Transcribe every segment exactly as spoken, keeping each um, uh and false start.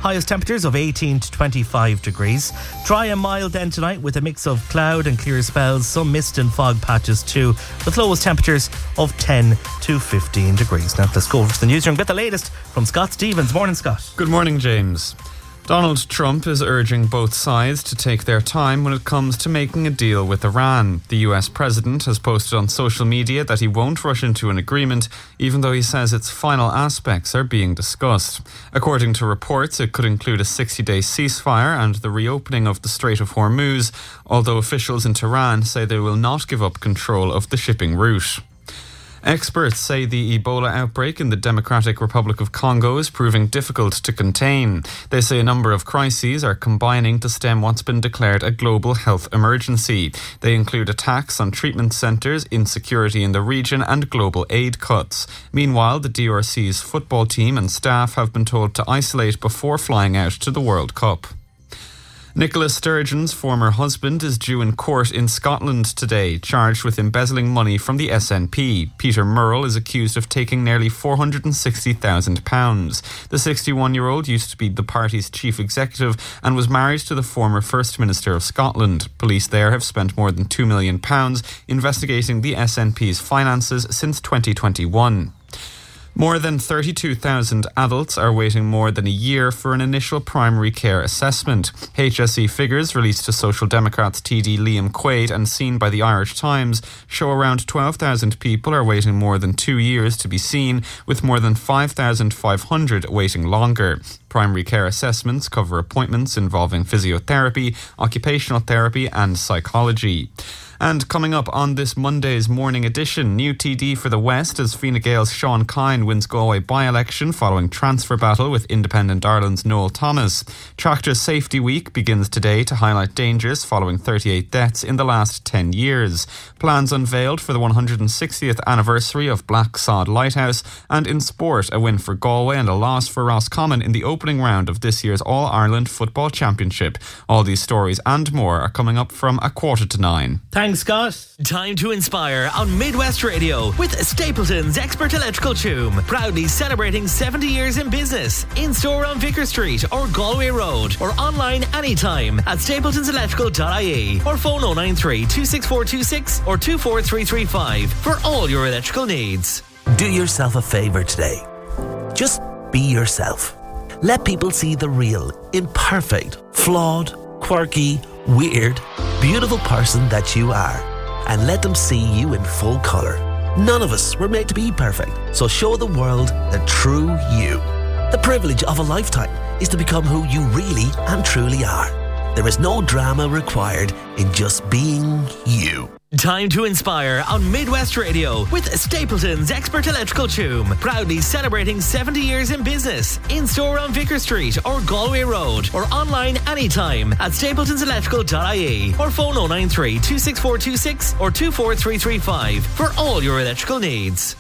Highest temperatures of eighteen to twenty-five degrees. Dry and mild then tonight with a mix of cloud and clear spells, some mist and fog patches too, with lowest temperatures of ten to fifteen degrees. Now let's go over to the newsroom and get the latest from Scott Stevens. Morning, Scott. Good morning, James. Donald Trump is urging both sides to take their time when it comes to making a deal with Iran. The U S president has posted on social media that he won't rush into an agreement, even though he says its final aspects are being discussed. According to reports, it could include a sixty-day ceasefire and the reopening of the Strait of Hormuz, although officials in Tehran say they will not give up control of the shipping route. Experts say the Ebola outbreak in the Democratic Republic of Congo is proving difficult to contain. They say a number of crises are combining to stem what's been declared a global health emergency. They include attacks on treatment centres, insecurity in the region and global aid cuts. Meanwhile, the D R C's football team and staff have been told to isolate before flying out to the World Cup. Nicola Sturgeon's former husband is due in court in Scotland today, charged with embezzling money from the S N P. Peter Murrell is accused of taking nearly four hundred sixty thousand pounds. The sixty-one-year-old used to be the party's chief executive and was married to the former First Minister of Scotland. Police there have spent more than two million pounds investigating the S N P's finances since twenty twenty-one. More than thirty-two thousand adults are waiting more than a year for an initial primary care assessment. H S E figures released to Social Democrats T D Liam Quaid and seen by the Irish Times show around twelve thousand people are waiting more than two years to be seen, with more than five thousand five hundred waiting longer. Primary care assessments cover appointments involving physiotherapy, occupational therapy and psychology. And coming up on this Monday's morning edition, new T D for the West as Fine Gael's Sean Kine wins Galway by-election following transfer battle with Independent Ireland's Noel Thomas. Tractor Safety Week begins today to highlight dangers following thirty-eight deaths in the last ten years. Plans unveiled for the one hundred sixtieth anniversary of Black Sod Lighthouse. And in sport, a win for Galway and a loss for Roscommon in the opening round of this year's All-Ireland Football Championship. All these stories and more are coming up from a quarter to nine. Thanks, Scott. Time to inspire on Midwest Radio with Stapleton's Expert Electrical Choom. Proudly celebrating seventy years in business. In store on Vicar Street or Galway Road, or online anytime at stapletons electrical dot I E or phone oh nine three, two six four two six or two four three three five for all your electrical needs. Do yourself a favour today. Just be yourself. Let people see the real, imperfect, flawed, quirky, weird, beautiful person that you are, and let them see you in full colour. None of us were made to be perfect, so show the world the true you. The privilege of a lifetime is to become who you really and truly are. There is no drama required in just being you. Time to inspire on Midwest Radio with Stapleton's Expert Electrical Choom. Proudly celebrating seventy years in business. In store on Vicar Street or Galway Road, or online anytime at stapletons electrical dot I E or phone oh nine three, two six four two six or two four three three five for all your electrical needs.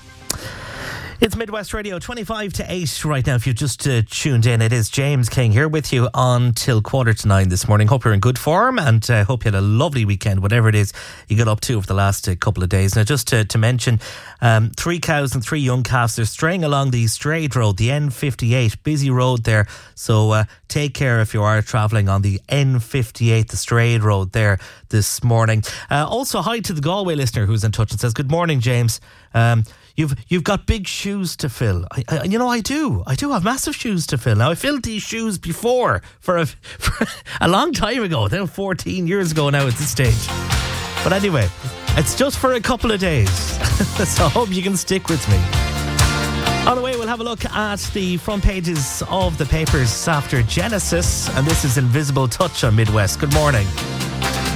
It's Midwest Radio, twenty-five to eight right now. If you've just uh, tuned in, it is James King here with you until quarter to nine this morning. Hope you're in good form and uh, hope you had a lovely weekend, whatever it is you got up to over the last uh, couple of days. Now, just to, to mention, um, three cows and three young calves are straying along the Strayed Road, the N fifty-eight, busy road there. So uh, take care if you are travelling on the N fifty-eight, the Strayed Road there this morning. Uh, also, hi to the Galway listener who's in touch and says, good morning, James. Um, You've you've got big shoes to fill. I, I, you know, I do. I do have massive shoes to fill. Now, I filled these shoes before for a, for a long time ago. They're fourteen years ago now at this stage. But anyway, it's just for a couple of days. So I hope you can stick with me. On the way, we'll have a look at the front pages of the papers after Genesis. And this is Invisible Touch on Midwest. Good morning.